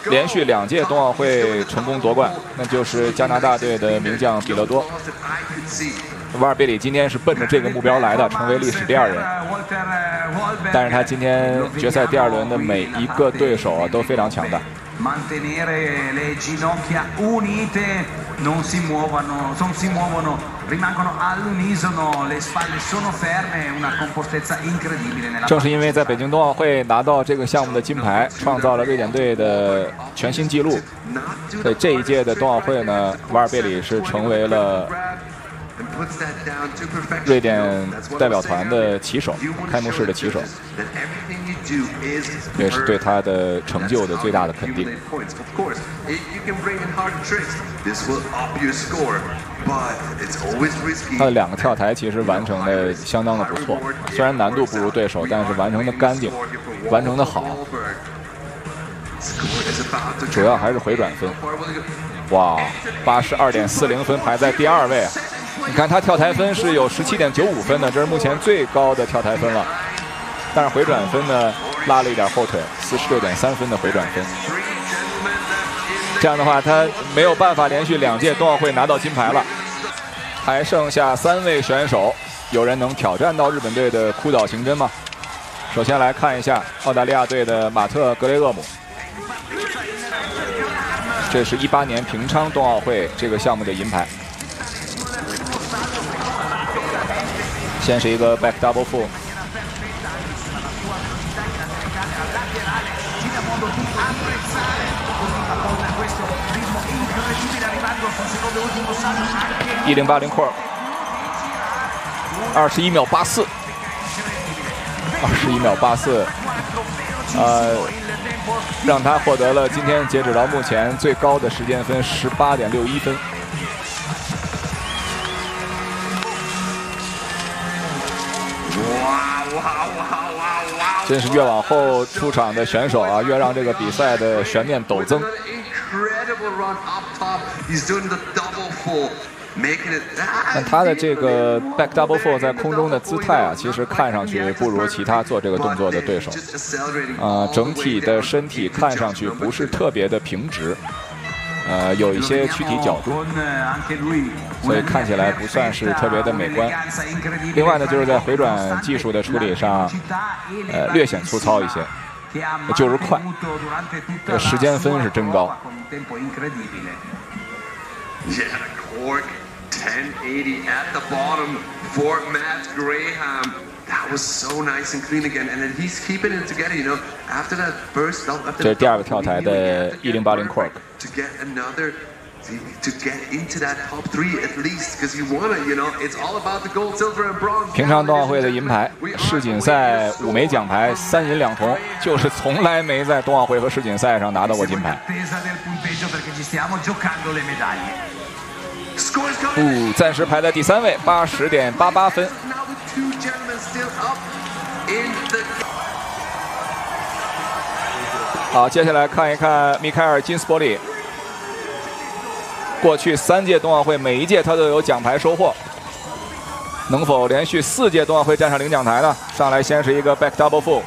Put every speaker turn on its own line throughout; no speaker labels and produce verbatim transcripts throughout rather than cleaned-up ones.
连续两届冬奥会成功夺冠，那就是加拿大队的名将比勒多。瓦尔贝里今天是奔着这个目标来的，成为历史第二人。但是他今天决赛第二轮的每一个对手啊都非常强大。
mantenere le ginocchia unite, non si muovono, non si muovono, rimangono all'unisono, le spalle sono ferme, una compostezza incredibile nella.
正是因为在北京冬奥会拿到这个项目的金牌，创造了瑞典队的全新纪录。所以这一届的冬奥会呢，瓦尔贝里是成为了瑞典代表团的旗手，开幕式的旗手。 也是对他的成就的最大的肯定。他的两个跳台其实完成的相当的不错，虽然难度不如对手，但是完成的干净，完成的好。主要还是回转分。哇，八十二点四零分排在第二位。你看他跳台分是有十七点九五分的，这是目前最高的跳台分了。 但是回转分呢，拉了一点后腿，四十六点三分的回转分。这样的话，他没有办法连续两届冬奥会拿到金牌了。还剩下三位选手，有人能挑战到日本队的枯岛行真吗？首先来看一下澳大利亚队的马特·格雷厄姆，这是一八年平昌冬奥会这个项目的银牌。先是一个 back double full。 一零八零 core， 二十一秒八四，二十一秒八四，呃，让他获得了今天截止到目前最高的时间分十八点六一分。真是越往后出场的选手啊，越让这个比赛的悬念陡增。 但他的这个 back double full 在空中的姿态啊，其实看上去不如其他做这个动作的对手。啊、呃，整体的身体看上去不是特别的平直，呃，有一些躯体角度，所以看起来不算是特别的美观。另外呢，就是在回转技术的处理上，呃，略显粗糙一些。 就是快，这时间分是真高。这是第二个跳台的一零八零 cork。
To get into that top three at least, because you wanna, you know, it's all about the gold, silver, and bronze.
平昌冬奥会的银牌，世锦赛五枚奖牌，三银两铜，就是从来没在冬奥会和世锦赛上拿到过金牌。不，暂时排在第三位，八十点八八分。好，接下来看一看米凯尔·金斯伯里。 过去三届冬奥会，每一届他都有奖牌收获，能否连续四届冬奥会站上领奖台呢？上来先是一个 back double full，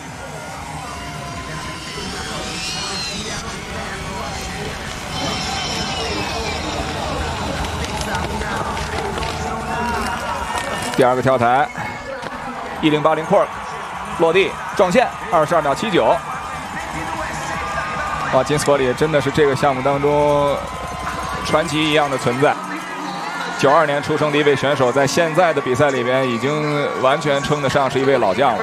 第二个跳台一零八零 cork 落地撞线二十二秒七九。哇，金斯伯里真的是这个项目当中 传奇一样的存在，九二年出生的一位选手，在现在的比赛里边已经完全称得上是一位老将了。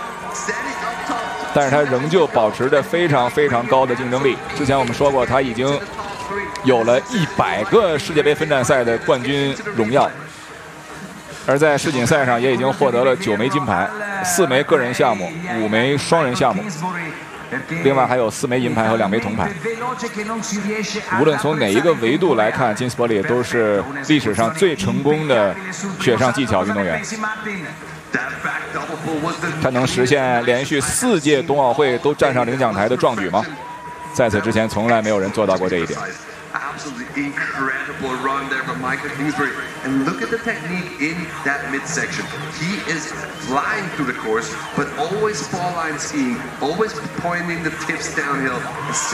但是他仍旧保持着非常非常高的竞争力。之前我们说过，他已经有了一百个世界杯分站赛的冠军荣耀，而在世锦赛上也已经获得了九枚金牌，四枚个人项目，五枚双人项目。 另外还有四枚银牌和两枚铜牌。无论从哪一个维度来看，金斯伯里都是历史上最成功的雪上技巧运动员。他能实现连续四届冬奥会都站上领奖台的壮举吗？在此之前，从来没有人做到过这一点。
Absolutely incredible run there from Michael Kingsbury. And look at the technique in that midsection. He is flying through the course, but always fall line skiing, always pointing the tips downhill.